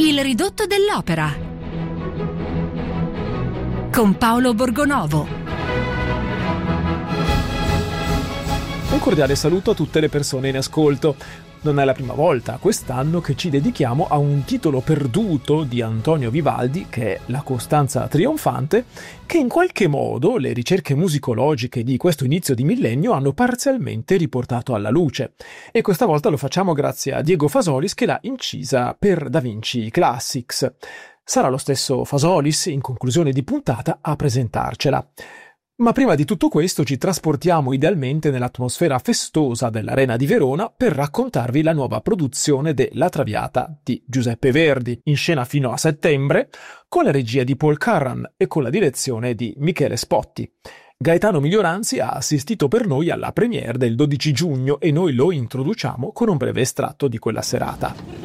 Il ridotto dell'opera con Paolo Borgonovo. Un cordiale saluto a tutte le persone in ascolto. Non è la prima volta quest'anno che ci dedichiamo a un titolo perduto di Antonio Vivaldi, che è La Costanza trionfante, che in qualche modo le ricerche musicologiche di questo inizio di millennio hanno parzialmente riportato alla luce. E questa volta lo facciamo grazie a Diego Fasolis, che l'ha incisa per Da Vinci Classics. Sarà lo stesso Fasolis, in conclusione di puntata, a presentarcela. Ma prima di tutto questo ci trasportiamo idealmente nell'atmosfera festosa dell'Arena di Verona per raccontarvi la nuova produzione de La Traviata di Giuseppe Verdi, in scena fino a settembre, con la regia di Paul Curran e con la direzione di Michele Spotti. Gaetano Miglioranzi ha assistito per noi alla premiere del 12 giugno e noi lo introduciamo con un breve estratto di quella serata.